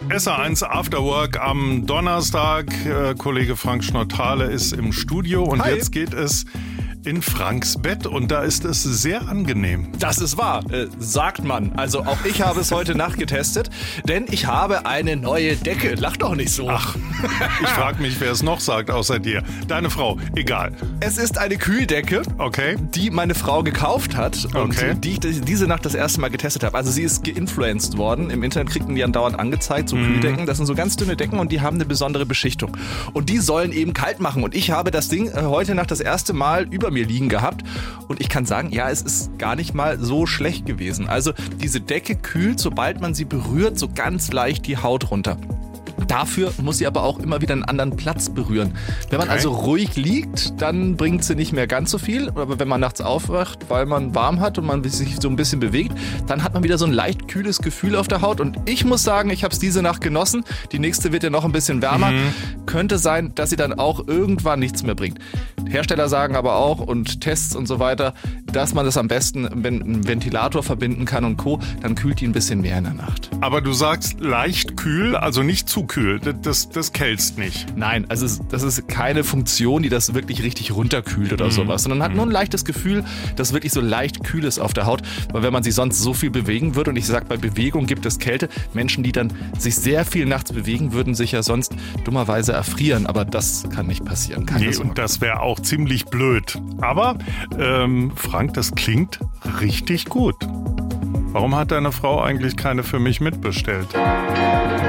SR1 Afterwork am Donnerstag. Kollege Frank Schnottale ist im Studio und Hi. Jetzt geht es in Franks Bett und da ist es sehr angenehm. Das ist wahr, sagt man. Also auch ich habe es heute Nacht getestet, denn ich habe eine neue Decke. Lach doch nicht so. Ach, ich frage mich, wer es noch sagt außer dir. Deine Frau, egal. Es ist eine Kühldecke, Okay. die meine Frau gekauft hat und Okay. die ich diese Nacht das erste Mal getestet habe. Also sie ist geinfluenced worden. Im Internet kriegten die andauernd angezeigt, so Kühldecken. Das sind so ganz dünne Decken und die haben eine besondere Beschichtung. Und die sollen eben kalt machen. Und ich habe das Ding heute Nacht das erste Mal über mir liegen gehabt. Und ich kann sagen, ja, es ist gar nicht mal so schlecht gewesen. Also diese Decke kühlt, sobald man sie berührt, so ganz leicht die Haut runter. Dafür muss sie aber auch immer wieder einen anderen Platz berühren. Wenn man Okay. also ruhig liegt, dann bringt sie nicht mehr ganz so viel. Aber wenn man nachts aufwacht, weil man warm hat und man sich so ein bisschen bewegt, dann hat man wieder so ein leicht kühles Gefühl auf der Haut. Und ich muss sagen, ich habe es diese Nacht genossen. Die nächste wird ja noch ein bisschen wärmer. Könnte sein, dass sie dann auch irgendwann nichts mehr bringt. Hersteller sagen aber auch und Tests und so weiter, dass man das am besten mit einem Ventilator verbinden kann und Co. Dann kühlt die ein bisschen mehr in der Nacht. Aber du sagst leicht kühl, also nicht zu kühl. Das kältst nicht. Nein, also das ist keine Funktion, die das wirklich richtig runterkühlt oder sowas, sondern hat nur ein leichtes Gefühl, das wirklich so leicht kühl ist auf der Haut, weil wenn man sich sonst so viel bewegen würde und ich sag, bei Bewegung gibt es Kälte, Menschen, die dann sich sehr viel nachts bewegen, würden sich ja sonst dummerweise erfrieren, aber das kann nicht passieren. Keine Nee, Sorge. und das wäre auch ziemlich blöd. Aber, Frank, das klingt richtig gut. Warum hat deine Frau eigentlich keine für mich mitbestellt?